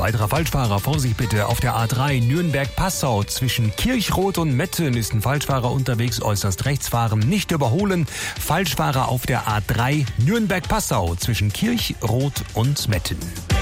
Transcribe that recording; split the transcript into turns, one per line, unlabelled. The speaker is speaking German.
weiterer Falschfahrer, Vorsicht bitte. Auf der A3 Nürnberg-Passau zwischen Kirchroth und Metten ist ein Falschfahrer unterwegs, äußerst rechts fahren, nicht überholen. Falschfahrer auf der A3 Nürnberg-Passau zwischen Kirchroth und Metten.